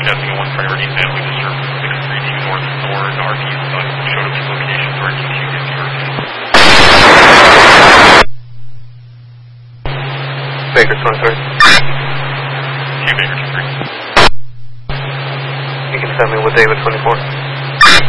testing a 1 priority and we disturbed 632 North Thorn, RP showed up to location for RTQ 50 RP. Baker 23. Baker 23. You can send me with David 24.